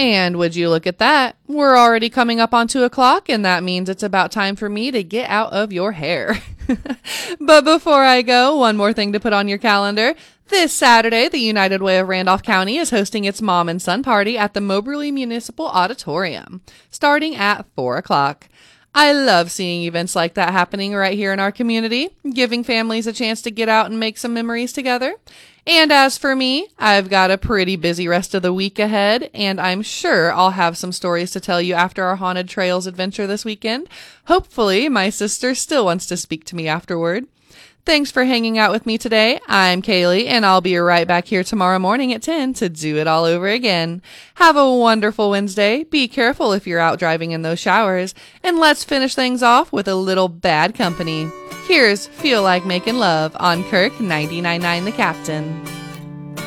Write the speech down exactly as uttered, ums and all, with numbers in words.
And would you look at that? We're already coming up on two o'clock, and that means it's about time for me to get out of your hair. But before I go, one more thing to put on your calendar. This Saturday, the United Way of Randolph County is hosting its Mom and Son Party at the Moberly Municipal Auditorium, starting at four o'clock. I love seeing events like that happening right here in our community, giving families a chance to get out and make some memories together. And as for me, I've got a pretty busy rest of the week ahead, and I'm sure I'll have some stories to tell you after our Haunted Trails adventure this weekend. Hopefully, my sister still wants to speak to me afterward. Thanks for hanging out with me today. I'm Kaylee, and I'll be right back here tomorrow morning at ten to do it all over again. Have a wonderful Wednesday. Be careful if you're out driving in those showers. And let's finish things off with a little Bad Company. Here's Feel Like Making Love on Kirk ninety-nine point nine The Captain.